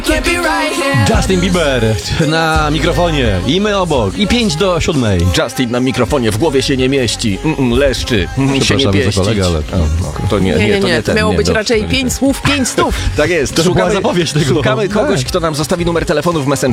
Justin Bieber na mikrofonie i my obok i 5 do 7. Justin na mikrofonie, w głowie się nie mieści. Się nie Przepraszamy za pieścić. kolegę, ale... To nie, Nie, to miało być dobrze, raczej nie 5 słów, 5 stów. Tak jest. To była zapowiedź tego. Szukamy kogoś, Tak. kto nam zostawi numer telefonu w Messengerze.